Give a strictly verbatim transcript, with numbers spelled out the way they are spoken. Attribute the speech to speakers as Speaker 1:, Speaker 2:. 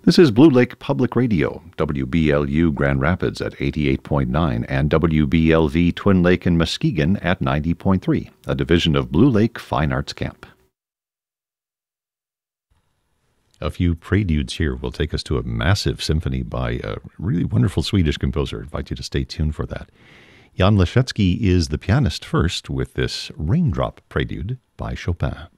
Speaker 1: This is Blue Lake Public Radio, W B L U Grand Rapids at eighty-eight point nine and W B L V Twin Lake and Muskegon at ninety point three, a division of Blue Lake Fine Arts Camp. A few preludes here will take us to a massive symphony by a really wonderful Swedish composer. I invite you to stay tuned for that. Jan Leschetski is the pianist first with this Raindrop Prelude by Chopin.